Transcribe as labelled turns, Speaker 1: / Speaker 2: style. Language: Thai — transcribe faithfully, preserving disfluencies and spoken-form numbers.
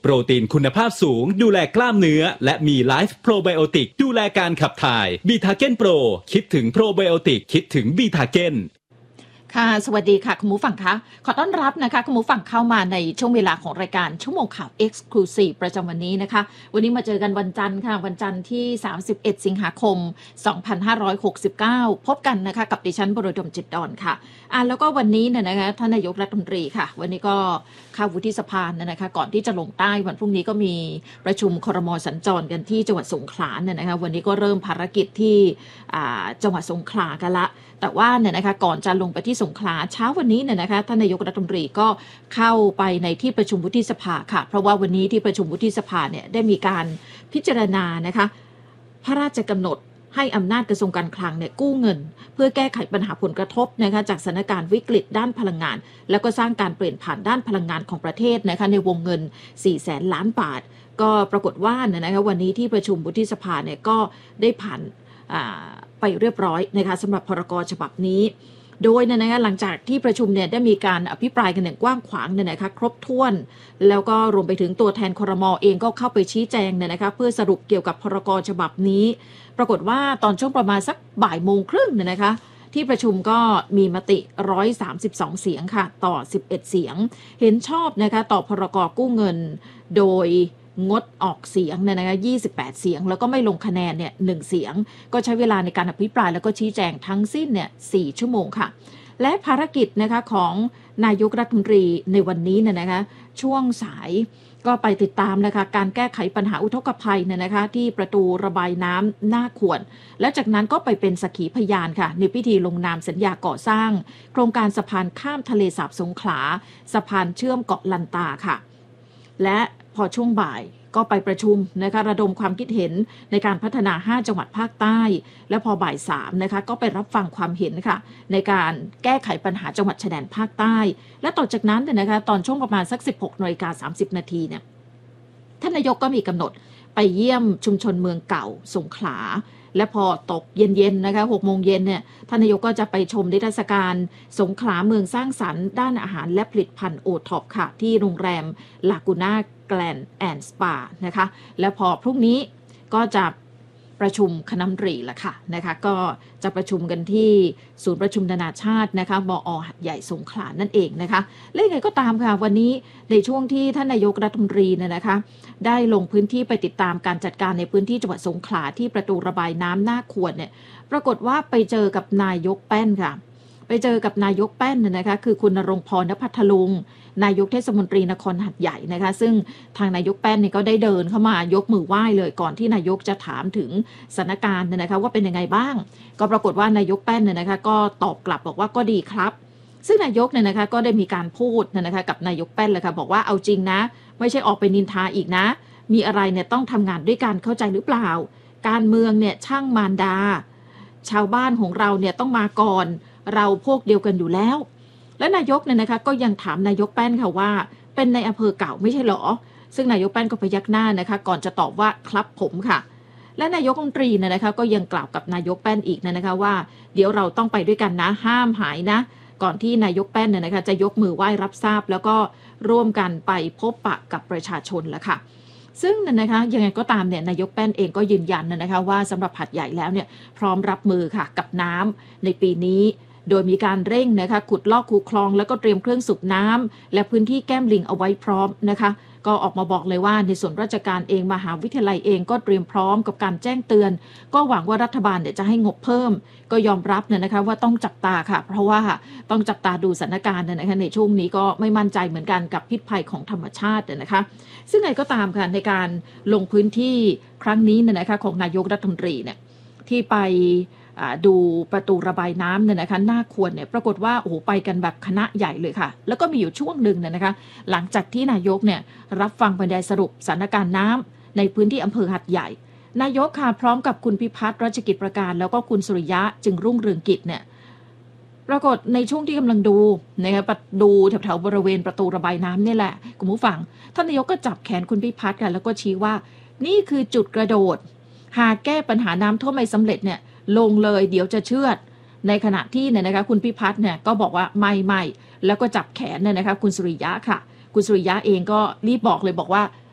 Speaker 1: โปรตีนคุณภาพสูงดูแลกล้ามเนื้อและมีไลฟ์โปรไบโอติกดูแลการขับถ่ายบีทาเก้นโปรคิดถึงโปรไบโอติกคิดถึงบีทาเก้น
Speaker 2: ค่ะสวัสดีค่ะคุณผู้ฟังคะขอต้อนรับนะคะคุณผู้ฟังเข้ามาในช่วงเวลาของรายการชั่วโมงข่าว Exclusive ประจำวันนี้นะคะวันนี้มาเจอกันวันจันทร์ค่ะวันจันทร์ที่สามสิบเอ็ดสิงหาคมสองพันห้าร้อยหกสิบเก้าพบกันนะคะกับดิฉันบรดมจิตดอนค่ะอ่าแล้วก็วันนี้เนี่ยนะคะท่านนายกรัฐมนตรีค่ะวันนี้ก็เข้าวุฒิสภานะคะก่อนที่จะลงใต้วันพรุ่งนี้ก็มีประชุมครม.สัญจรกันที่จังหวัดสงขลาเนี่ยนะคะวันนี้ก็เริ่มภารกิจที่อ่าจังหวัดสงขลากันละแต่ว่าเนี่ยนะคะก่อนจะลงไปที่สงขลาเช้าวันนี้เนี่ยนะคะท่านนายกรัฐมนตรีก็เข้าไปในที่ประชุมวุฒิสภาค่ะเพราะว่าวันนี้ที่ประชุมวุฒิสภาเนี่ยได้มีการพิจารณานะคะพระราชกำหนดให้อำนาจกระทรวงการคลังเนี่ยกู้เงินเพื่อแก้ไขปัญหาผลกระทบนะคะจากสถานการณ์วิกฤตด้านพลังงานแล้วก็สร้างการเปลี่ยนผ่านด้านพลังงานของประเทศนะคะในวงเงินสี่แสนล้านบาทก็ปรากฏว่าเนี่ยนะคะวันนี้ที่ประชุมวุฒิสภาเนี่ยก็ได้ผ่านไปเรียบร้อยนะคะสำหรับพรก.ฉบับนี้โดยเนี่ยนะคะหลังจากที่ประชุมเนี่ยได้มีการอภิปรายกันอย่างกว้างขวางเนี่ยนะคะครบถ้วนแล้วก็รวมไปถึงตัวแทนครม.เองก็เข้าไปชี้แจงเนี่ยนะคะเพื่อสรุปเกี่ยวกับพรก.ฉบับนี้ปรากฏว่าตอนช่วงประมาณสักบ่ายโมงครึ่งเนี่ยนะคะที่ประชุมก็มีมติหนึ่งร้อยสามสิบสองเสียงค่ะต่อสิบเอ็ดเสียงเห็นชอบนะคะต่อพรก.กู้เงินโดยงดออกเสียงเนี่ยนะคะยี่สิบแปดเสียงแล้วก็ไม่ลงคะแนนเนี่ยหนึ่งเสียงก็ใช้เวลาในการอภิปรายแล้วก็ชี้แจงทั้งสิ้นเนี่ยสี่ชั่วโมงค่ะและภารกิจนะคะของนายกรัฐมนตรีในวันนี้เนี่ยนะคะช่วงสายก็ไปติดตามนะคะการแก้ไขปัญหาอุทกภัยเนี่ยนะคะที่ประตูระบายน้ำหน้าขวดและจากนั้นก็ไปเป็นสักขีพยานค่ะในพิธีลงนามสัญญาก่อสร้างโครงการสะพานข้ามทะเลสาบสงขลาสะพานเชื่อมเกาะลันตาค่ะและพอช่วงบ่ายก็ไปประชุมนะคะระดมความคิดเห็นในการพัฒนาห้าจังหวัดภาคใต้และพอบ่ายสามนะคะก็ไปรับฟังความเห็นค่ะในการแก้ไขปัญหาจังหวัดชายแดนภาคใต้และต่อจากนั้นเนี่ยนะคะตอนช่วงประมาณสัก สิบหกนาฬิกาสามสิบนาทีเนี่ยท่านนายกก็มีกำหนดไปเยี่ยมชุมชนเมืองเก่าสงขลาและพอตกเย็นๆนะคะหกโมงเย็นเนี่ยท่านนายกก็จะไปชมนิทรรศการสงขลาเมืองสร้างสรรค์ด้านอาหารและผลิตภัณฑ์โอท็อปค่ะที่โรงแรมลากูน่าแกลนแอนด์สปานะคะและพอพรุ่งนี้ก็จะประชุมคณะรัฐมนตรีละค่ะนะคะก็จะประชุมกันที่ศูนย์ประชุมนานาชาตินะคะมอ.หัดใหญ่สงขลานั่นเองนะคะและยังไงก็ตามค่ะวันนี้ในช่วงที่ท่านนายกรัฐมนตรีเนี่ยนะคะได้ลงพื้นที่ไปติดตามการจัดการในพื้นที่จังหวัดสงขลาที่ประตูระบายน้ำหน้าขวดเนี่ยปรากฏว่าไปเจอกับนายกแป้นค่ะไปเจอกับนายกแป้นเนี่ยนะคะคือคุณณรงค์พร ณ พัทลุงนายกเทศมนตรีนครหัดใหญ่นะคะซึ่งทางนายกแป้นเนี่ยก็ได้เดินเข้ามายกมือไหว้เลยก่อนที่นายกจะถามถึงสถานการณ์เนี่ยนะคะว่าเป็นยังไงบ้างก็ปรากฏว่านายกแป้นเนี่ยนะคะก็ตอบกลับบอกว่าก็ดีครับซึ่งนายกเนี่ยนะคะก็ได้มีการพูดนะคะกับนายกแป้นเลยค่ะบอกว่าเอาจริงนะไม่ใช่ออกไปนินทาอีกนะมีอะไรเนี่ยต้องทำงานด้วยกันเข้าใจหรือเปล่าการเมืองเนี่ยช่างมารดาชาวบ้านของเราเนี่ยต้องมาก่อนเราพวกเดียวกันอยู่แล้วและนายกเนี่ยนะคะก็ยังถามนายกแป้นค่ะว่าเป็นในอำเภอเก่าไม่ใช่หรอซึ่งนายกแป้นก็พยักหน้านะคะก่อนจะตอบว่าครับผมค่ะและนายกรัฐมนตรีเนี่ยนะคะก็ยังกล่าวกับนายกแป้นอีกนะคะว่าเดี๋ยวเราต้องไปด้วยกันนะห้ามหายนะก่อนที่นายกแป้นเนี่ยนะคะจะยกมือไหว้รับทราบแล้วก็ร่วมกันไปพบปะกับประชาชนแล้วค่ะซึ่งนะคะยังไงก็ตามเนี่ยนายกแป้นเองก็ยืนยันนะคะว่าสำหรับหัดใหญ่แล้วเนี่ยพร้อมรับมือค่ะกับน้ำในปีนี้โดยมีการเร่งนะคะขุดลอกคูคลองแล้วก็เตรียมเครื่องสูบน้ำและพื้นที่แก้มลิงเอาไว้พร้อมนะคะก็ออกมาบอกเลยว่าในส่วนราชการเองมหาวิทยาลัยเองก็เตรียมพร้อมกับการแจ้งเตือนก็หวังว่ารัฐบาลเนี่ยจะให้งบเพิ่มก็ยอมรับเนี่ยนะคะว่าต้องจับตาค่ะเพราะว่าต้องจับตาดูสถานการณ์นะคะในช่วงนี้ก็ไม่มั่นใจเหมือนกันกับพิษภัยของธรรมชาตินะคะซึ่งไงก็ตามค่ะในการลงพื้นที่ครั้งนี้เนี่ยนะคะของนายกรัฐมนตรีเนี่ยที่ไปดูประตูระบายน้ำเนี่ยนะคะหน้าควรเนี่ยปรากฏว่าโอ้โหไปกันแบบคณะใหญ่เลยค่ะแล้วก็มีอยู่ช่วงหนึ่งเนี่ยนะคะหลังจากที่นายกเนี่ยรับฟังบรรยายสรุปสถานการณ์น้ำในพื้นที่อำเภอหัดใหญ่นายกค่ะพร้อมกับคุณพิพัฒน์รัชกิจประการแล้วก็คุณสุริยะจึงรุ่งเรืองกิจเนี่ยปรากฏในช่วงที่กำลังดูนะคะดูแถวๆบริเวณประตูระบายน้ำนี่แหละคุณผู้ฟังท่านนายกก็จับแขนคุณพิพัฒน์ค่ะแล้วก็ชี้ว่านี่คือจุดกระโดดหากแก้ปัญหาน้ำท่วมไม่สำเร็จเนี่ยลงเลยเดี๋ยวจะเชือดในขณะที่เนี่ยนะคะคุณพิพัฒน์เนี่ยก็บอกว่าไม่ไม่แล้วก็จับแขนเนี่ยนะคะคุณสุริยะค่ะคุณสุริยะเองก็รีบบอกเลยบอกว่า